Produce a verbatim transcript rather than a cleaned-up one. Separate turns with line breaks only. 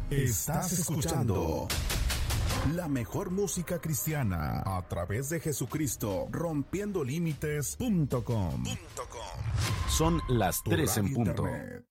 Estás escuchando la mejor música cristiana a través de Jesucristo, rompiendo límites punto com.
Son las tres en punto.
Internet.